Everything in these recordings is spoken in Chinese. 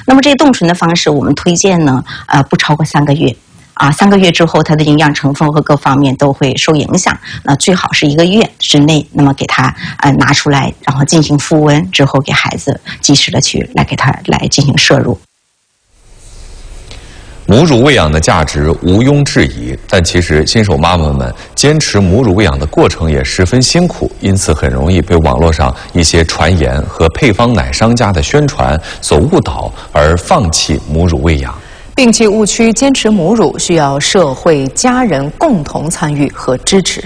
那么这个冻存的方式，我们推荐呢，不超过3个月。3个月之后，它的营养成分和各方面都会受影响。那最好是1个月之内，那么给它拿出来，然后进行复温之后，给孩子及时的给他来进行摄入。 母乳喂养的价值毋庸置疑，但其实新手妈妈们坚持母乳喂养的过程也十分辛苦，因此很容易被网络上一些传言和配方奶商家的宣传所误导，而放弃母乳喂养。 摒弃误区，坚持母乳需要社会家人共同参与和支持。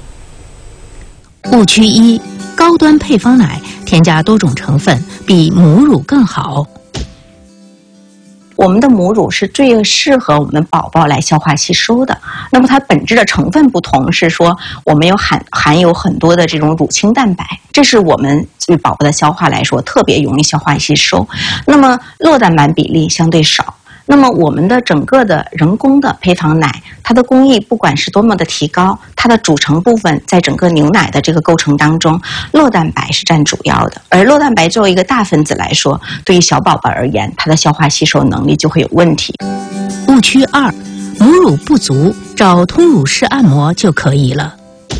误区1：高端配方奶添加多种成分，比母乳更好。 我们的母乳是最适合我们宝宝来消化吸收的。那么它本质的成分不同，是说我们含有很多的这种乳清蛋白，这是我们对宝宝的消化来说特别容易消化吸收。那么酪蛋白比例相对少。那么我们的整个的人工的配方奶，它的工艺不管是多么的提高，它的组成部分在整个牛奶的这个构成当中，酪蛋白是占主要的。而酪蛋白作为一个大分子来说，对于小宝宝而言，它的消化吸收能力就会有问题。 误区2：母乳不足，找通乳式按摩就可以了。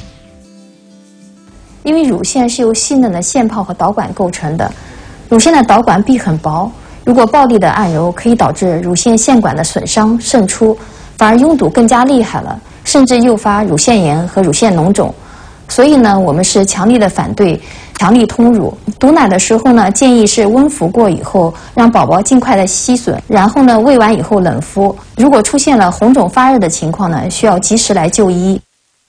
因为乳腺是由细嫩的腺泡和导管构成的，乳腺的导管壁很薄。如果暴力的按揉，可以导致乳腺腺管的损伤渗出，反而拥堵更加厉害了，甚至诱发乳腺炎和乳腺脓肿。所以呢，我们是强烈的反对强力通乳。堵奶的时候呢，建议是温敷过以后，让宝宝尽快的吸吮，然后呢，喂完以后冷敷。如果出现了红肿发热的情况呢，需要及时来就医。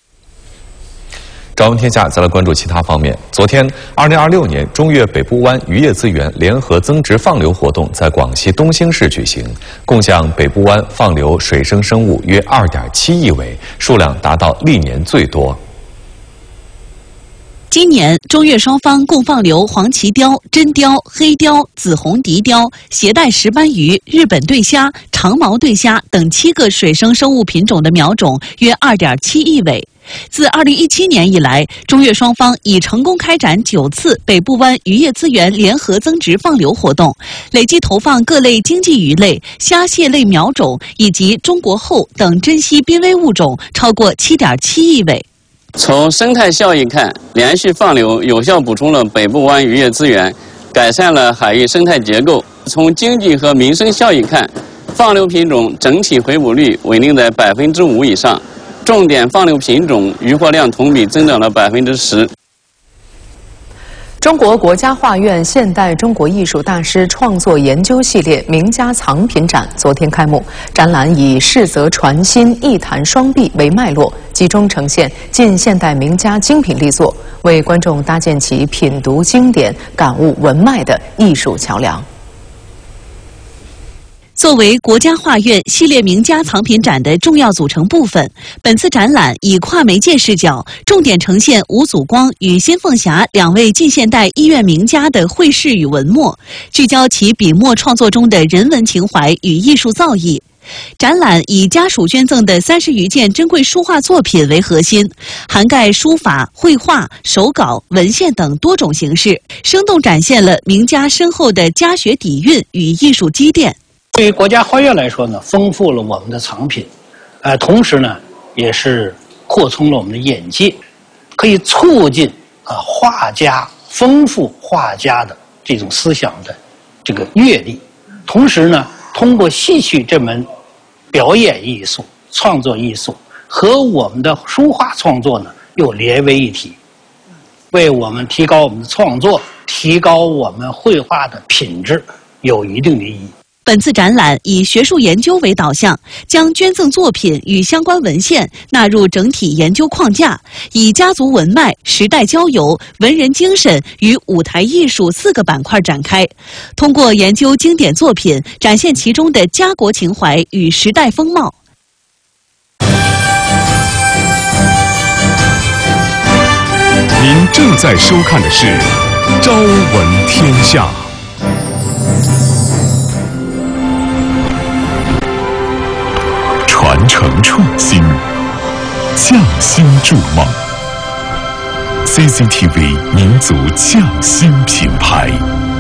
朝闻天下，再来关注其他方面。昨天，2026年中越北部湾渔业资源联合增值放流活动在广西东兴市举行，共向北部湾放流水生生物约2.7亿尾，数量达到历年最多。 今年，中越双方共放流黄鳍鲷、真鲷、黑鲷、紫红笛鲷、携带石斑鱼、日本对虾、长毛对虾等7个水生生物品种的苗种约2.7亿尾。自2017年以来，中越双方已成功开展9次北部湾渔业资源联合增值放流活动，累计投放各类经济鱼类、虾蟹类苗种以及中国后等珍稀濒危物种超过7.7亿尾。 从生态效益看，连续放流有效补充了北部湾渔业资源，改善了海域生态结构。从经济和民生效益看，放流品种整体回捕率稳定在5%以上。重点放流品种渔获量同比增长了10%。 中国国家画院现代中国艺术大师创作研究系列名家藏品展昨天开幕，展览以世则传新、一谈双璧为脉络，集中呈现近现代名家精品力作，为观众搭建起品读经典、感悟文脉的艺术桥梁。 作为国家画院系列名家藏品展的重要组成部分，本次展览以跨媒介视角，重点呈现吴祖光与辛凤霞2位近现代医院名家的绘事与文墨，聚焦其笔墨创作中的人文情怀与艺术造诣。展览以家属捐赠的30余件珍贵书画作品为核心，涵盖书法、绘画、手稿、文献等多种形式，生动展现了名家深厚的家学底蕴与艺术积淀。 对于国家画院来说呢，丰富了我们的藏品，同时呢，也是扩充了我们的眼界，可以促进画家丰富画家的这种思想的这个阅历，同时呢，通过戏曲这门表演艺术、创作艺术和我们的书画创作呢，又连为一体，为我们提高我们的创作、提高我们绘画的品质有一定的意义。 本次展览以学术研究为导向，将捐赠作品与相关文献纳入整体研究框架，以家族文脉、时代交游、文人精神与舞台艺术4个板块展开，通过研究经典作品，展现其中的家国情怀与时代风貌。 您正在收看的是《朝闻天下》。传承创新，匠心筑梦。CCTV 民族匠心品牌。